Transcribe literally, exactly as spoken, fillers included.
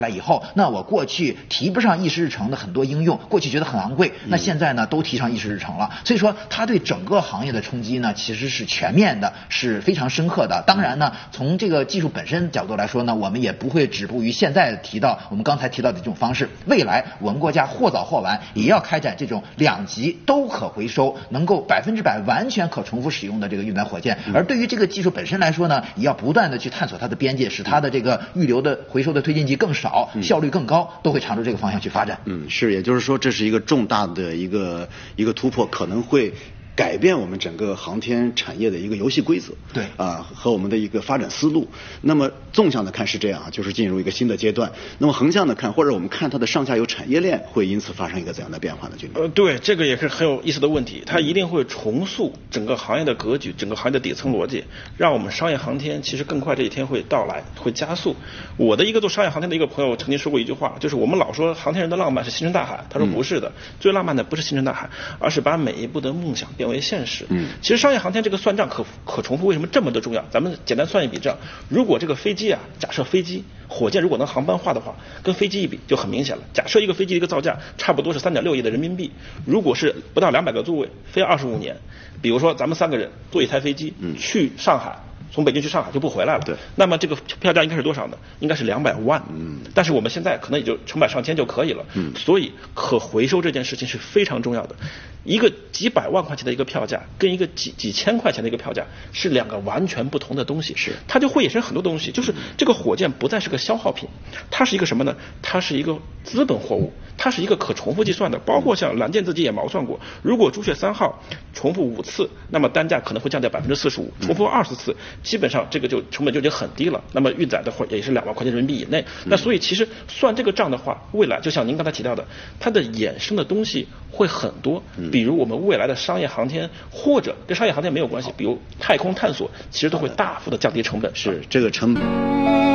来以后，那我过去提不上议事日程的很多应用，过去觉得很昂贵，那现在呢都提上议事日程了。所以说，它对整个行业的冲击呢，其实是全面的，是非常深刻的。当然呢，从这个技术本身角度来说呢，我们也不会止步于现在提到我们刚才提到的这种方式。未来我们国家或早或晚也要开展这种两级都可回收、能够百分之百完全可重复使用的这个运载火箭。而对于这个技术本身来说呢，也要不断的去探索它的边界，使它的这个预留的回收的推进剂更少。效率更高，都会朝着这个方向去发展。 嗯，是，也就是说，这是一个重大的一个一个突破，可能会改变我们整个航天产业的一个游戏规则， 对啊，和我们的一个发展思路。那么纵向的看是这样啊，就是进入一个新的阶段。那么横向的看，或者我们看它的上下游产业链会因此发生一个怎样的变化呢？军哥？ 呃，对，这个也是很有意思的问题，它一定会重塑整个行业的格局，整个行业的底层逻辑，让我们商业航天其实更快这一天会到来，会加速。我的一个做商业航天的一个朋友曾经说过一句话，就是我们老说航天人的浪漫是星辰大海，他说不是的，嗯、最浪漫的不是星辰大海，而是把每一步的梦想变为现实。嗯，其实商业航天这个算账可可重复为什么这么的重要？咱们简单算一笔账，如果这个飞机啊，假设飞机、火箭如果能航班化的话，跟飞机一比就很明显了。假设一个飞机的一个造价差不多是三点六亿的人民币，如果是不到两百个座位，飞二十五年，比如说咱们三个人坐一台飞机、嗯、去上海。从北京去上海就不回来了， 对。 那么这个票价应该是多少呢？应该是两百万。嗯。但是我们现在可能也就成百上千就可以了。嗯。所以可回收这件事情是非常重要的。一个几百万块钱的一个票价，跟一个几几千块钱的一个票价是两个完全不同的东西。 是。 它就会衍生很多东西，就是这个火箭不再是个消耗品，它是一个什么呢？它是一个资本货物，它是一个可重复计算的。包括像蓝箭自己也毛算过，如果朱雀三号重复五次，那么单价可能会降掉百分之四十五；重复二十次。基本上这个就成本就已经很低了，那么运载的话也是两万块钱人民币以内。那所以其实算这个账的话，未来就像您刚才提到的，它的衍生的东西会很多，比如我们未来的商业航天，或者跟商业航天没有关系，比如太空探索，其实都会大幅的降低成本。 是这个成本。